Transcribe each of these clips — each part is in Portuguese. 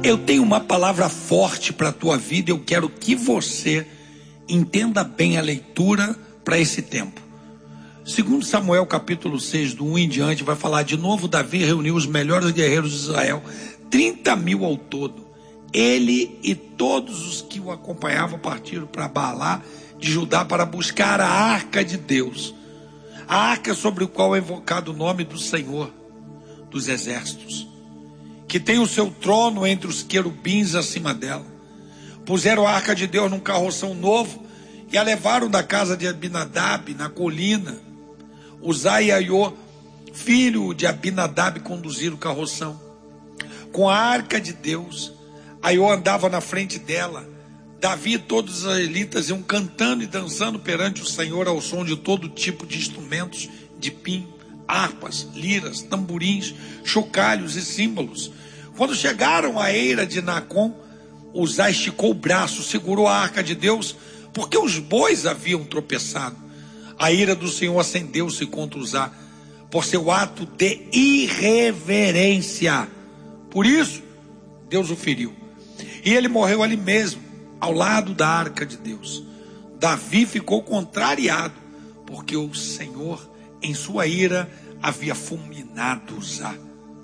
Eu tenho uma palavra forte para a tua vida. Eu quero que você entenda bem a leitura para esse tempo. Segundo Samuel capítulo 6, do 1 em diante, vai falar de novo: Davi reuniu os melhores guerreiros de Israel, 30.000 ao todo. Ele e todos os que o acompanhavam partiram para Baalá de Judá para buscar a arca de Deus, a arca sobre o qual é invocado o nome do Senhor dos exércitos, que tem o seu trono entre os querubins acima dela. Puseram a arca de Deus num carroção novo e a levaram da casa de Abinadab na colina. Uzai e Aiô, filho de Abinadab, conduziram o carroção com a arca de Deus. Aiô andava na frente dela. Davi e todos os israelitas iam cantando e dançando perante o Senhor ao som de todo tipo de instrumentos de pinho, harpas, liras, tamborins, chocalhos e símbolos. Quando chegaram à eira de Nacon, Uzai esticou o braço, segurou a arca de Deus, porque os bois haviam tropeçado. A ira do Senhor acendeu-se contra Uzai, por seu ato de irreverência. Por isso, Deus o feriu. E ele morreu ali mesmo, ao lado da arca de Deus. Davi ficou contrariado, porque o Senhor, em sua ira, havia fulminado Uzá.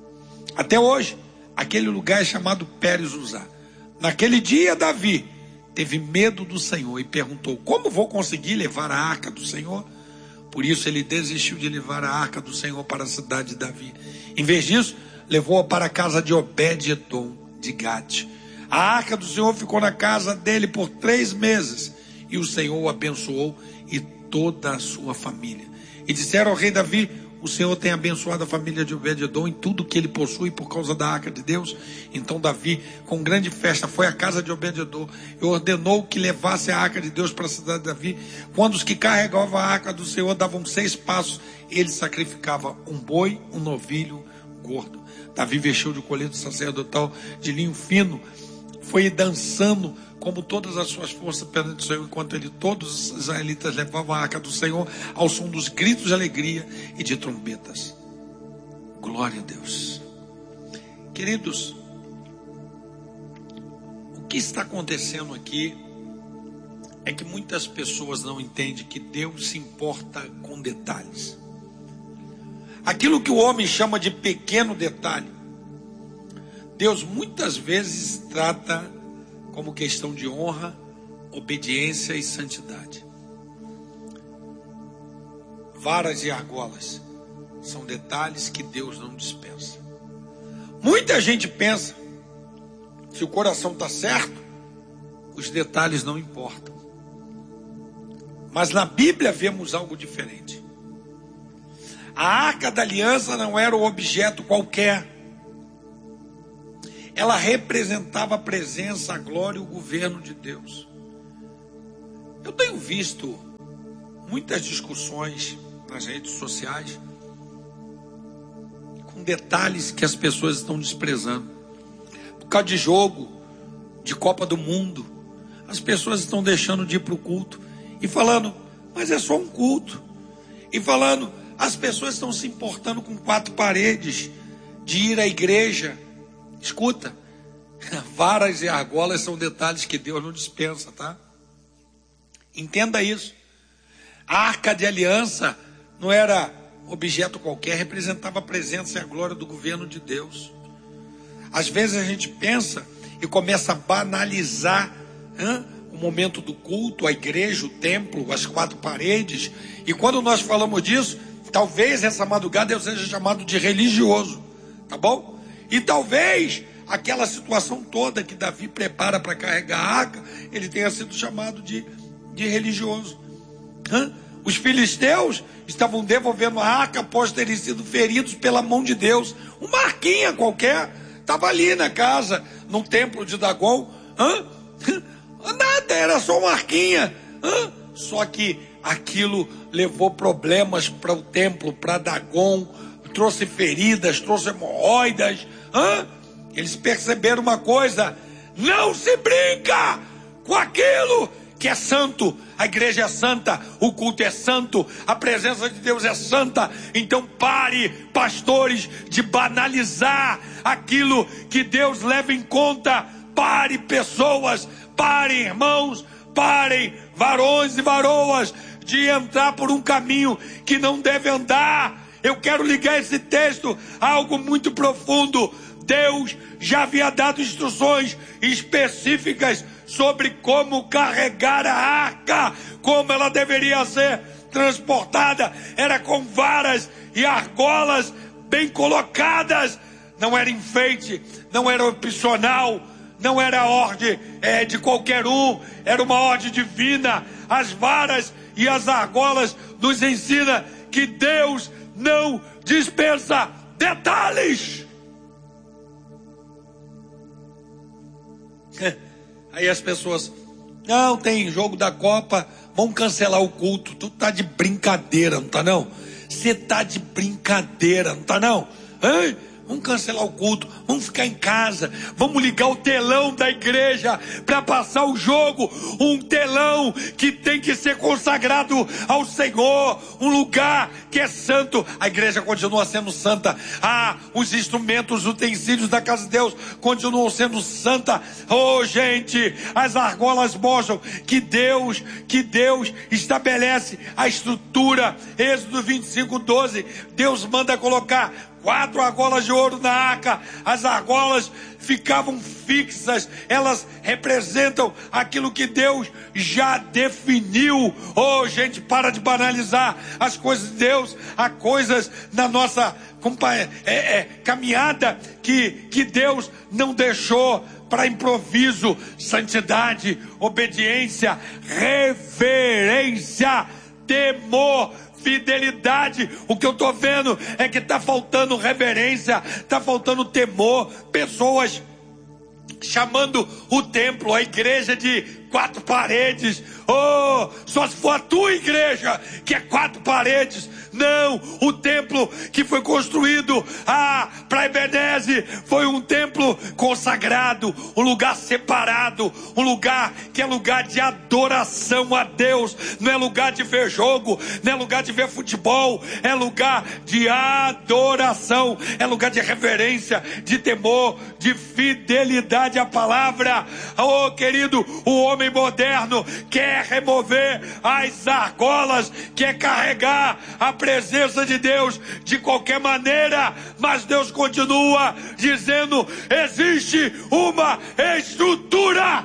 Até hoje, aquele lugar é chamado Pérez Uzá. Naquele dia, Davi teve medo do Senhor e perguntou: como vou conseguir levar a arca do Senhor? Por isso ele desistiu de levar a arca do Senhor para a cidade de Davi. Em vez disso, levou-a para a casa de Obed-edom de Gate. A arca do Senhor ficou na casa dele por 3 meses, e o Senhor o abençoou e toda a sua família. E disseram ao rei Davi: o Senhor tem abençoado a família de Obed-edom em tudo que ele possui por causa da arca de Deus. Então Davi, com grande festa, foi à casa de Obed-edom e ordenou que levasse a arca de Deus para a cidade de Davi. Quando os que carregavam a arca do Senhor davam 6 passos, ele sacrificava um boi, um novilho gordo. Davi vestiu de colete sacerdotal de linho fino, foi dançando como todas as suas forças perante o Senhor, enquanto ele, todos os israelitas levavam a arca do Senhor ao som dos gritos de alegria e de trombetas. Glória a Deus. Queridos, o que está acontecendo aqui é que muitas pessoas não entendem que Deus se importa com detalhes. Aquilo que o homem chama de pequeno detalhe, Deus muitas vezes trata como questão de honra, obediência e santidade. Varas e argolas são detalhes que Deus não dispensa. Muita gente pensa, se o coração está certo, os detalhes não importam. Mas na Bíblia vemos algo diferente. A arca da aliança não era um objeto qualquer. Ela representava a presença, a glória e o governo de Deus. Eu tenho visto muitas discussões nas redes sociais com detalhes que as pessoas estão desprezando. Por causa de jogo, de Copa do Mundo, as pessoas estão deixando de ir para o culto e falando: mas é só um culto. E falando, as pessoas estão se importando com 4 paredes, de ir à igreja. Escuta, varas e argolas são detalhes que Deus não dispensa, tá? Entenda isso. A arca de aliança não era objeto qualquer, representava a presença e a glória do governo de Deus. Às vezes a gente pensa e começa a banalizar o momento do culto, a igreja, o templo, as 4 paredes. E quando nós falamos disso, talvez essa madrugada eu seja chamado de religioso, tá bom? E talvez aquela situação toda que Davi prepara para carregar a arca, ele tenha sido chamado de religioso. Os filisteus estavam devolvendo a arca após terem sido feridos pela mão de Deus. Uma arquinha qualquer, estava ali na casa, no templo de Dagon. Nada, era só uma arquinha. Só que aquilo levou problemas para o templo, para Dagon, trouxe feridas, trouxe hemorroidas. Eles perceberam uma coisa: não se brinca com aquilo que é santo. A igreja é santa, o culto é santo, a presença de Deus é santa. Então pare, pastores, de banalizar aquilo que Deus leva em conta. Pare, pessoas, parem, irmãos, parem, varões e varoas, de entrar por um caminho que não deve andar. Eu quero ligar esse texto a algo muito profundo. Deus já havia dado instruções específicas sobre como carregar a arca, como ela deveria ser transportada. Era com varas e argolas bem colocadas. Não era enfeite, não era opcional, não era ordem de qualquer um, era uma ordem divina. As varas e as argolas nos ensina que Deus não dispensa detalhes. Aí as pessoas, não, tem jogo da Copa, vamos cancelar o culto. Tu tá de brincadeira, não tá não? Você tá de brincadeira, não tá não? Hein? Vamos cancelar o culto, vamos ficar em casa, vamos ligar o telão da igreja para passar o jogo, um telão que tem que ser consagrado ao Senhor, um lugar que é santo. A igreja continua sendo santa, os instrumentos, os utensílios da casa de Deus continuam sendo santa. Oh, gente, as argolas mostram que Deus estabelece a estrutura. Êxodo 25:12, Deus manda colocar 4 argolas de ouro na arca. As argolas ficavam fixas, elas representam aquilo que Deus já definiu. Oh, gente, para de banalizar as coisas de Deus, há coisas na nossa caminhada que Deus não deixou para improviso. Santidade, obediência, reverência, temor, fidelidade. O que eu estou vendo é que está faltando reverência, está faltando temor. Pessoas chamando o templo, a igreja, de 4 paredes. Oh, só se for a tua igreja que é 4 paredes. Não, o templo que foi construído para Ebenezer foi um templo consagrado, um lugar separado, um lugar que é lugar de adoração a Deus. Não é lugar de ver jogo, não é lugar de ver futebol, é lugar de adoração, é lugar de reverência, de temor, de fidelidade à palavra. Oh, querido, o homem moderno quer remover as argolas, quer carregar a presença de Deus de qualquer maneira, mas Deus continua dizendo: existe uma estrutura.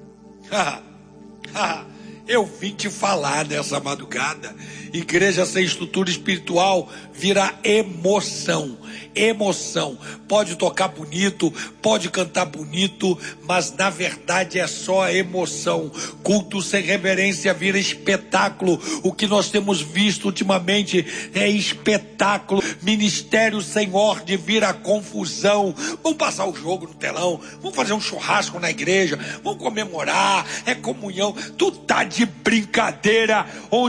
Eu vim te falar nessa madrugada. Igreja sem estrutura espiritual vira emoção. Emoção. Pode tocar bonito, pode cantar bonito, mas na verdade é só emoção. Culto sem reverência vira espetáculo. O que nós temos visto ultimamente é espetáculo. Ministério sem ordem vira confusão. Vamos passar o jogo no telão, vamos fazer um churrasco na igreja, vamos comemorar, é comunhão. Tu tá de brincadeira.